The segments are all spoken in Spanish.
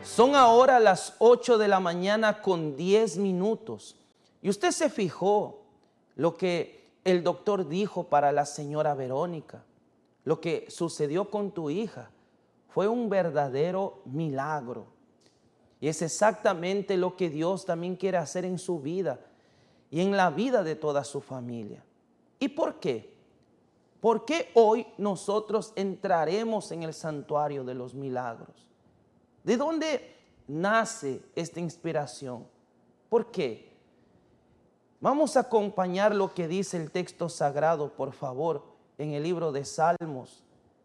Son ahora las 8 de la mañana con 10 minutos. Y usted se fijó lo que el doctor dijo para la señora Verónica. Lo que sucedió con tu hija fue un verdadero milagro. Y es exactamente lo que Dios también quiere hacer en su vida y en la vida de toda su familia. ¿Y por qué? ¿Por qué hoy nosotros entraremos en el santuario de los milagros? ¿De dónde nace esta inspiración? ¿Por qué? Vamos a acompañar lo que dice el texto sagrado, por favor, en el libro de Salmos,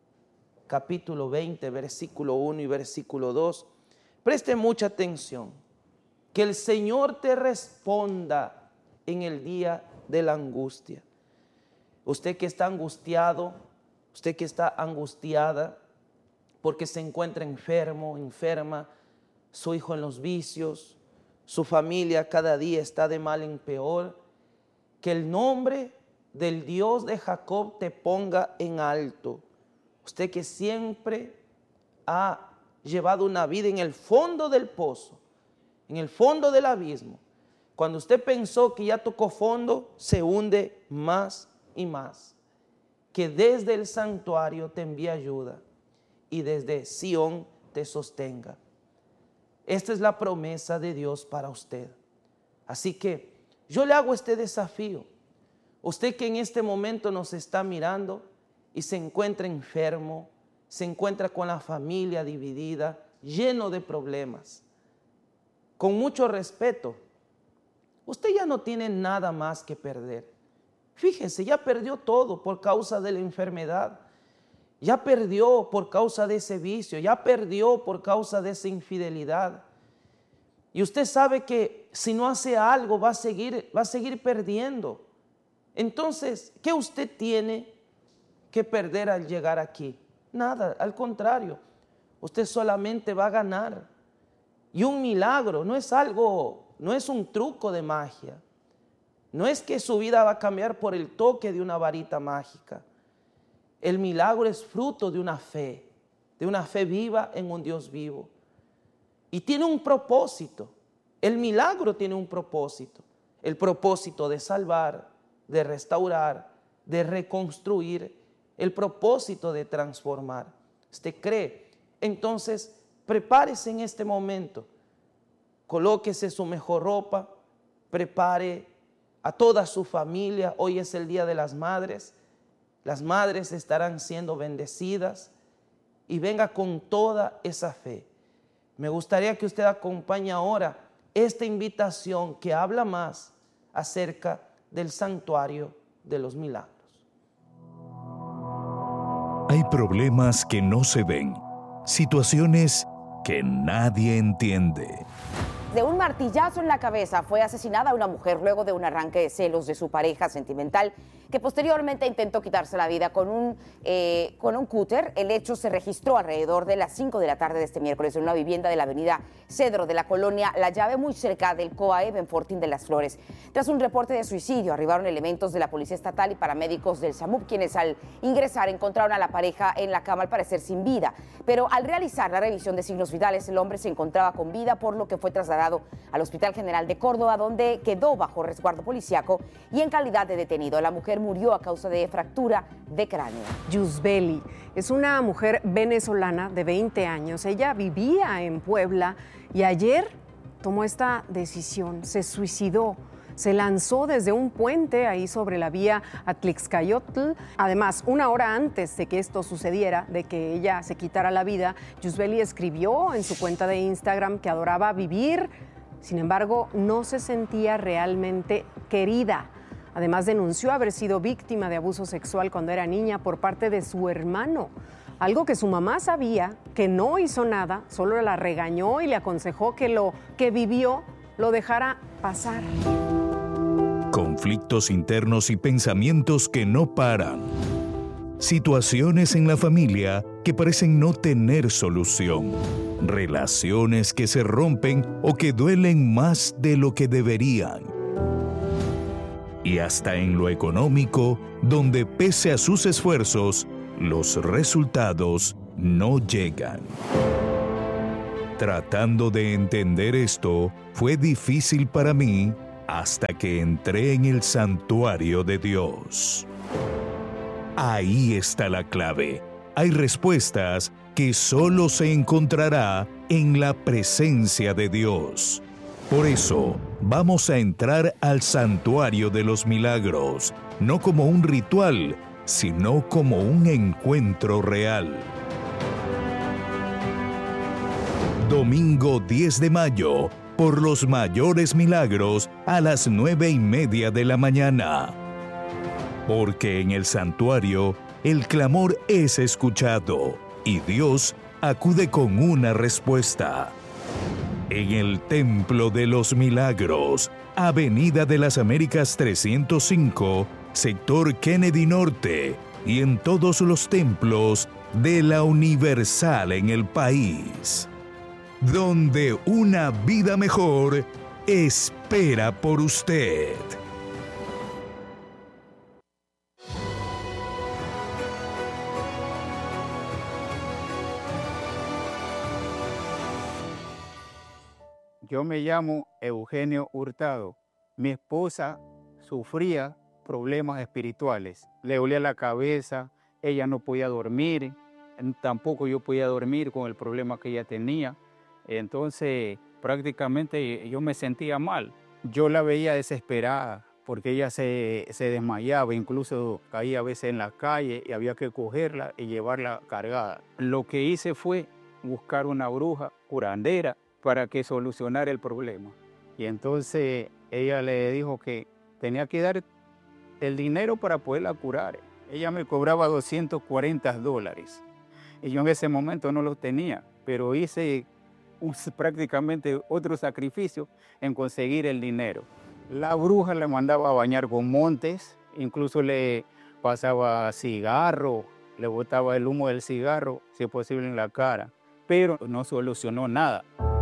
capítulo 20, versículo 1 y versículo 2. Preste mucha atención. Que el Señor te responda en el día de la angustia. Usted que está angustiado, usted que está angustiada porque se encuentra enfermo, enferma, su hijo en los vicios, su familia cada día está de mal en peor, que el nombre del Dios de Jacob te ponga en alto. Usted que siempre ha llevado una vida en el fondo del pozo, en el fondo del abismo. Cuando usted pensó que ya tocó fondo, se hunde más y más. Que desde el santuario te envíe ayuda y desde Sión te sostenga. Esta es la promesa de Dios para usted. Así que yo le hago este desafío. Usted que en este momento nos está mirando y se encuentra enfermo, se encuentra con la familia dividida, lleno de problemas. Con mucho respeto, usted ya no tiene nada más que perder. Fíjese, ya perdió todo por causa de la enfermedad. Ya perdió por causa de ese vicio, ya perdió por causa de esa infidelidad. Y usted sabe que si no hace algo va a seguir perdiendo. Entonces, ¿qué usted tiene que perder al llegar aquí? Nada, al contrario, usted solamente va a ganar. Y un milagro no es algo, no es un truco de magia. No es que su vida va a cambiar por el toque de una varita mágica. El milagro es fruto de una fe viva en un Dios vivo. Y tiene un propósito. El milagro tiene un propósito. El propósito de salvar, de restaurar, de reconstruir, el propósito de transformar. ¿Usted cree? Entonces, prepárese en este momento. Colóquese su mejor ropa, prepare a toda su familia. Hoy es el Día de las Madres. Las madres estarán siendo bendecidas y venga con toda esa fe. Me gustaría que usted acompañe ahora esta invitación que habla más acerca del santuario de los milagros. Hay problemas que no se ven, situaciones que nadie entiende. De un martillazo en la cabeza fue asesinada una mujer luego de un arranque de celos de su pareja sentimental, que posteriormente intentó quitarse la vida con un cúter. El hecho se registró alrededor de las 5 de la tarde de este miércoles en una vivienda de la avenida Cedro de la colonia La Llave, muy cerca del COAE Benfortín de las Flores. Tras un reporte de suicidio, arribaron elementos de la Policía Estatal y paramédicos del SAMUP, quienes al ingresar encontraron a la pareja en la cama, al parecer sin vida. Pero al realizar la revisión de signos vitales, el hombre se encontraba con vida, por lo que fue trasladado al Hospital General de Córdoba, donde quedó bajo resguardo policiaco y en calidad de detenido. La mujer murió a causa de fractura de cráneo. Yusbeli es una mujer venezolana de 20 años. Ella vivía en Puebla y ayer tomó esta decisión. Se suicidó. Se lanzó desde un puente ahí sobre la vía Atlixcayotl. Además, una hora antes de que esto sucediera, de que ella se quitara la vida, Yusbeli escribió en su cuenta de Instagram que adoraba vivir. Sin embargo, no se sentía realmente querida. Además, denunció haber sido víctima de abuso sexual cuando era niña por parte de su hermano. Algo que su mamá sabía, que no hizo nada, solo la regañó y le aconsejó que lo que vivió lo dejara pasar. Conflictos internos y pensamientos que no paran. Situaciones en la familia que parecen no tener solución. Relaciones que se rompen o que duelen más de lo que deberían. Y hasta en lo económico, donde pese a sus esfuerzos, los resultados no llegan. Tratando de entender esto, fue difícil para mí hasta que entré en el santuario de Dios. Ahí está la clave. Hay respuestas que solo se encontrará en la presencia de Dios. Por eso, vamos a entrar al santuario de los milagros, no como un ritual, sino como un encuentro real. Domingo 10 de mayo, por los mayores milagros a las 9:30 de la mañana. Porque en el santuario, el clamor es escuchado y Dios acude con una respuesta. En el Templo de los Milagros, Avenida de las Américas 305, sector Kennedy Norte, y en todos los templos de la Universal en el país. Donde una vida mejor espera por usted. Yo me llamo Eugenio Hurtado. Mi esposa sufría problemas espirituales. Le dolía la cabeza, ella no podía dormir, tampoco yo podía dormir con el problema que ella tenía. Entonces, prácticamente yo me sentía mal. Yo la veía desesperada porque ella se desmayaba, incluso caía a veces en la calle y había que cogerla y llevarla cargada. Lo que hice fue buscar una bruja curandera para que solucionara el problema. Y entonces ella le dijo que tenía que dar el dinero para poderla curar. Ella me cobraba $240 y yo en ese momento no lo tenía, pero hice prácticamente otro sacrificio en conseguir el dinero. La bruja le mandaba a bañar con montes, incluso le pasaba cigarro, le botaba el humo del cigarro, si es posible, en la cara, pero no solucionó nada.